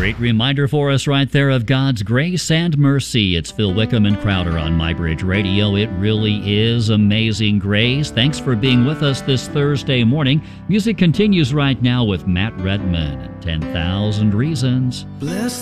Great reminder for us right there of God's grace and mercy. It's Phil Wickham and Crowder on MyBridge Radio. It really is amazing grace. Thanks for being with us this Thursday morning. Music continues right now with Matt Redman and 10,000 Reasons. Bless